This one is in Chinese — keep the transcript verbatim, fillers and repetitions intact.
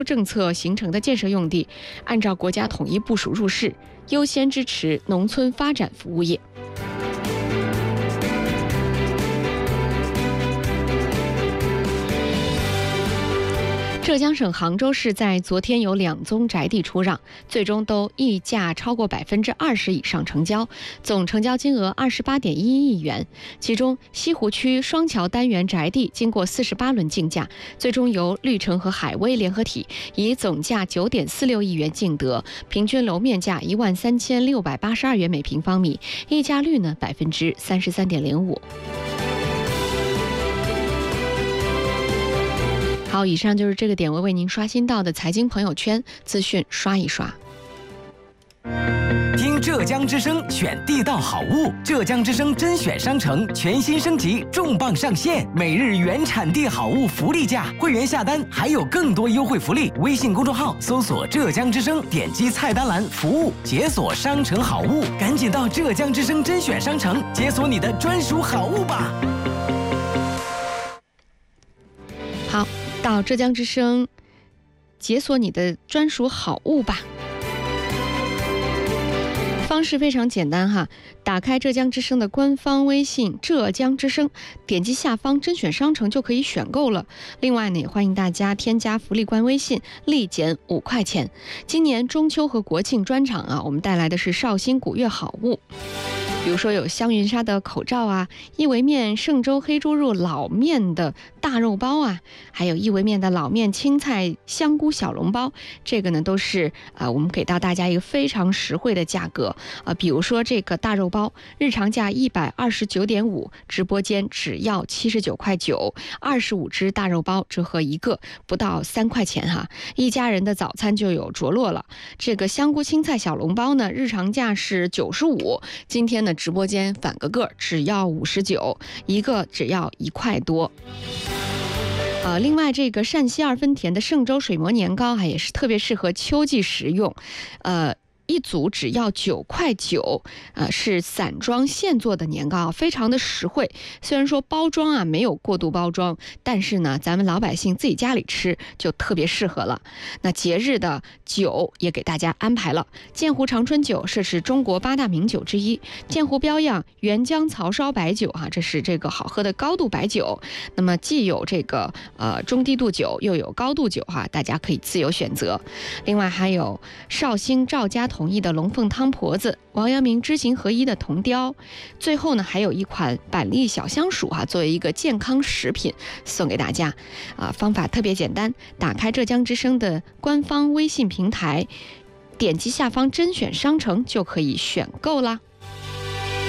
政策形成的建设用地，按照国家统一部署入市，优先支持农村发展服务业。浙江省杭州市在昨天有两宗宅地出让，最终都溢价超过百分之二十以上成交，总成交金额二十八点一亿元。其中，西湖区双桥单元宅地经过四十八轮竞价，最终由绿城和海威联合体以总价九点四六亿元竞得，平均楼面价一万三千六百八十二元每平方米，溢价率呢百分之三十三点零五。好，以上就是这个点位为您刷新到的财经朋友圈资讯，刷一刷。 听浙江之声选地道好物，浙江之声甄选商城全新升级，重磅上线，每日原产地好物福利价，会员下单还有更多优惠福利。微信公众号搜索浙江之声，点击菜单栏服务解锁商城好物，赶紧到浙江之声甄选商城解锁你的专属好物吧。 好，到浙江之声解锁你的专属好物吧。方式非常简单哈，打开浙江之声的官方微信浙江之声，点击下方甄选商城就可以选购了。另外呢，也欢迎大家添加福利官微信，立减五块钱。今年中秋和国庆专场啊，我们带来的是绍兴古粤好物。比如说有香云纱的口罩啊，一维面嵊州黑猪肉老面的大肉包啊，还有一维面的老面青菜香菇小笼包，这个呢都是啊、呃、我们给到大家一个非常实惠的价格啊、呃。比如说这个大肉包，日常价一百二十九点五，直播间只要七十九块九，二十五只大肉包折合一个不到三块钱哈，一家人的早餐就有着落了。这个香菇青菜小笼包呢，日常价是九十五，今天呢直播间返个个只要五十九，一个只要一块多。呃，另外这个陕西二分甜的嵊州水磨年糕，还也是特别适合秋季食用，呃。一组只要九块九，呃，是散装现做的年糕，非常的实惠。虽然说包装啊没有过度包装，但是呢，咱们老百姓自己家里吃就特别适合了。那节日的酒也给大家安排了，建湖长春酒这是中国八大名酒之一，建湖标样原浆曹烧白酒哈、啊，这是这个好喝的高度白酒。那么既有这个呃中低度酒，又有高度酒哈、啊，大家可以自由选择。另外还有绍兴赵家统一的龙凤汤婆子，王阳明知行合一的铜雕，最后呢还有一款板栗小香薯哈、啊，作为一个健康食品送给大家啊。方法特别简单，打开浙江之声的官方微信平台，点击下方甄选商城就可以选购啦。